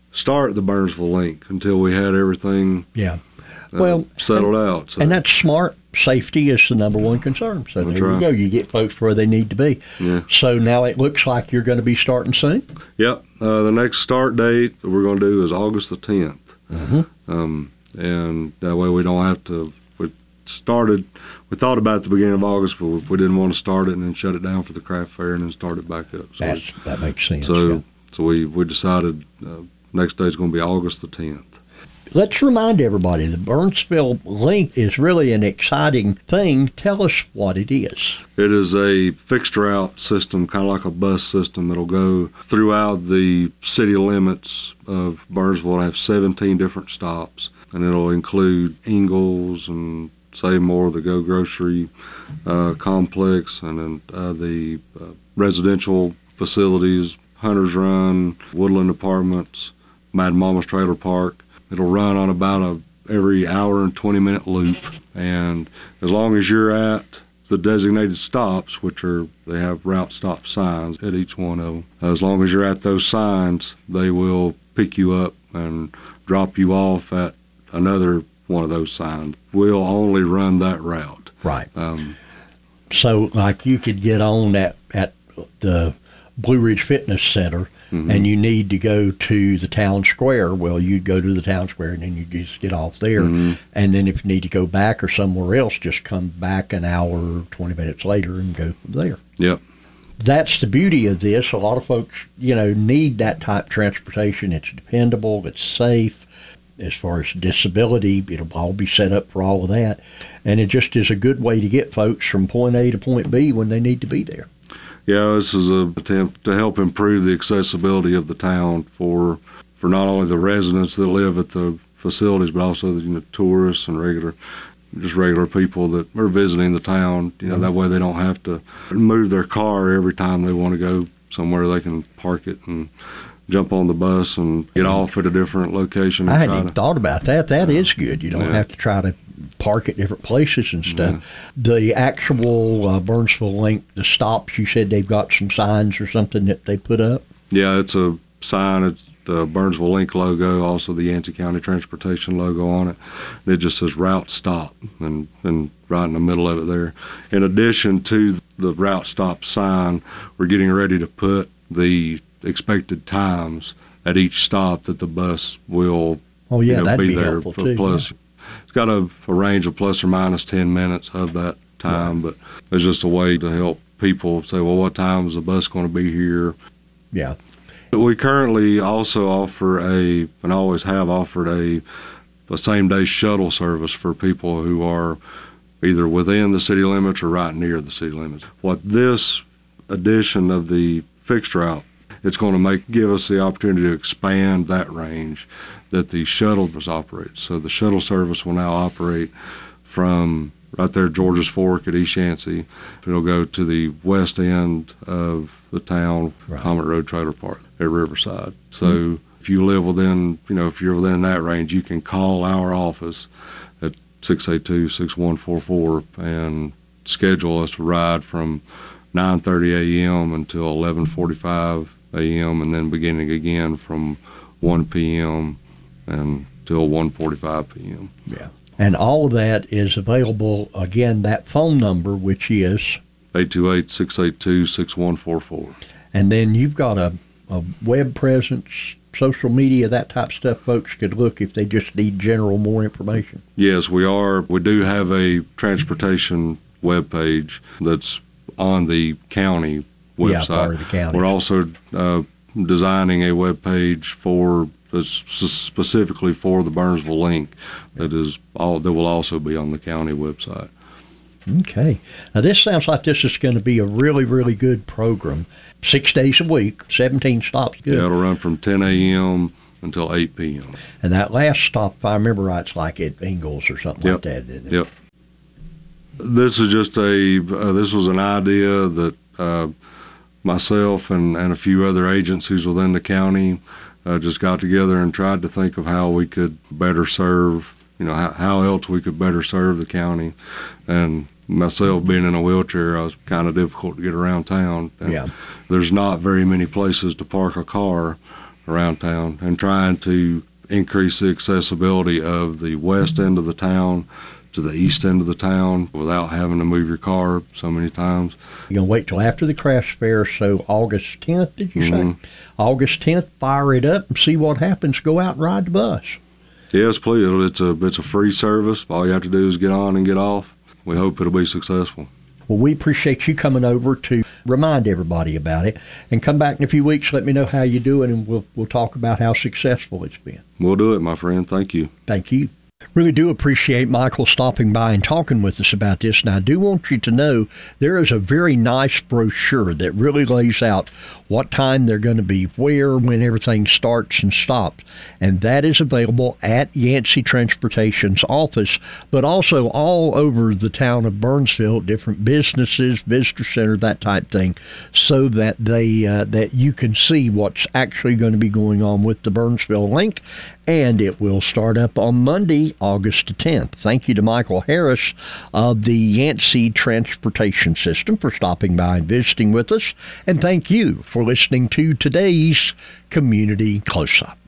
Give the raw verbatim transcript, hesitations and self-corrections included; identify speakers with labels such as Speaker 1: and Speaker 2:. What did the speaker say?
Speaker 1: start the Burnsville Link until we had everything
Speaker 2: yeah.
Speaker 1: uh,
Speaker 2: well,
Speaker 1: settled
Speaker 2: and,
Speaker 1: out. So.
Speaker 2: And that's smart. Safety is the number one concern. So
Speaker 1: That's
Speaker 2: there
Speaker 1: right.
Speaker 2: you go. You get folks where they need to be.
Speaker 1: Yeah.
Speaker 2: So now it looks like you're going to be starting soon?
Speaker 1: Yep. Uh, the next start date that we're going to do is August the tenth.
Speaker 2: Mm-hmm.
Speaker 1: Um, and that way we don't have to, we started, we thought about it at the beginning of August, but we, we didn't want to start it and then shut it down for the craft fair and then start it back up. So,
Speaker 2: That's, that makes sense.
Speaker 1: so,
Speaker 2: yeah.
Speaker 1: so we, we decided uh, next day is going to be August the tenth.
Speaker 2: Let's remind everybody the Burnsville Link is really an exciting thing. Tell us what it is.
Speaker 1: It is a fixed route system, kind of like a bus system that'll go throughout the city limits of Burnsville. It'll have seventeen different stops, and it'll include Ingalls and Save More, the Go Grocery uh, complex, and then uh, the uh, residential facilities, Hunter's Run, Woodland Apartments, Mad Mama's Trailer Park. It'll run on about a every hour and twenty minute loop, and as long as you're at the designated stops, which are, they have route stop signs at each one of them, as long as you're at those signs, they will pick you up and drop you off at another one of those signs. We'll only run that route.
Speaker 2: Right.
Speaker 1: Um,
Speaker 2: so like you could get on at, at the Blue Ridge Fitness Center, mm-hmm. and you need to go to the town square. Well, you'd go to the town square, and then you just get off there. Mm-hmm. And then if you need to go back or somewhere else, just come back an hour, twenty minutes later and go from there.
Speaker 1: Yep.
Speaker 2: That's the beauty of this. A lot of folks, you know, need that type of transportation. It's dependable. It's safe. As far as disability, it'll all be set up for all of that. And it just is a good way to get folks from point A to point B when they need to be there.
Speaker 1: Yeah, this is an attempt to help improve the accessibility of the town for for not only the residents that live at the facilities, but also the you know, tourists and regular, just regular people that are visiting the town. You know, mm-hmm. that way they don't have to move their car every time they want to go somewhere. They can park it and jump on the bus and get off at a different location.
Speaker 2: I hadn't
Speaker 1: even
Speaker 2: to, thought about that. That uh, is good. You don't yeah. have to try to park at different places and stuff. Yeah. The actual uh, Burnsville Link, the stops, you said they've got some signs or something that they put up?
Speaker 1: Yeah, it's a sign. It's the Burnsville Link logo, also the Yancey County Transportation logo on it. It just says route stop, and, and right in the middle of it there. In addition to the route stop sign, we're getting ready to put the expected times at each stop that the bus will
Speaker 2: oh, yeah,
Speaker 1: you know,
Speaker 2: that'd
Speaker 1: be,
Speaker 2: be
Speaker 1: there.
Speaker 2: helpful
Speaker 1: For
Speaker 2: too,
Speaker 1: plus,
Speaker 2: yeah.
Speaker 1: It's got a, a range of plus or minus ten minutes of that time, right. But it's just a way to help people say, well, what time is the bus going to be here?
Speaker 2: Yeah.
Speaker 1: We currently also offer a, and always have offered a, a same-day shuttle service for people who are either within the city limits or right near the city limits. What this edition of the fixed route, it's going to make give us the opportunity to expand that range that the shuttle does operate. So the shuttle service will now operate from right there at George's Fork at East Yancey. It'll go to the west end of the town, right. Comet Road Trailer Park at Riverside. So mm-hmm. if you live within, you know, if you're within that range, you can call our office at six eight two, six one four four and schedule us a ride from nine thirty a.m. until eleven forty-five a.m. and then beginning again from one p.m. until one forty-five p.m.
Speaker 2: Yeah. And all of that is available, again, that phone number, which is?
Speaker 1: eight two eight, six eight two, six one four four.
Speaker 2: And then you've got a, a web presence, social media, that type of stuff folks could look if they just need general more information.
Speaker 1: Yes, we are. We do have a transportation webpage that's on the county website.
Speaker 2: Yeah, part of the county.
Speaker 1: We're also uh, designing a webpage for that's specifically for the Burnsville Link that is all that will also be on the county website.
Speaker 2: Okay. Now this sounds like this is going to be a really, really good program. Six days a week, seventeen stops. Good.
Speaker 1: Yeah, it'll run from ten a.m. until eight p.m.
Speaker 2: And that last stop, if I remember right, it's like at Ingalls or something
Speaker 1: yep.
Speaker 2: like that, isn't it?
Speaker 1: Yep. This is just a, uh, this was an idea that uh, myself and, and a few other agencies within the county uh, just got together and tried to think of how we could better serve, you know, how, how else we could better serve the county. And myself being in a wheelchair, I was kind of difficult to get around town. And
Speaker 2: yeah.
Speaker 1: There's not very many places to park a car around town and trying to increase the accessibility of the west end of the town to the east end of the town without having to move your car so many times.
Speaker 2: You're going to wait till after the craft fair, so August tenth, did you
Speaker 1: Mm-hmm.
Speaker 2: say? August tenth, fire it up and see what happens. Go out and ride the bus.
Speaker 1: Yes, please. It's a, it's a free service. All you have to do is get on and get off. We hope it'll be successful.
Speaker 2: Well, we appreciate you coming over to remind everybody about it. And come back in a few weeks, let me know how you're doing, and we'll, we'll talk about how successful it's been.
Speaker 1: We'll do it, my friend. Thank you.
Speaker 2: Thank you. Really do appreciate Michael stopping by and talking with us about this. And I do want you to know there is a very nice brochure that really lays out what time they're going to be, where, when everything starts and stops. And that is available at Yancey Transportation's office, but also all over the town of Burnsville, different businesses, visitor center, that type thing, so that they uh, that you can see what's actually going to be going on with the Burnsville link. And it will start up on Monday, August tenth. Thank you to Michael Harris of the Yancey Transportation System for stopping by and visiting with us. And thank you for listening to today's Community Close-Up.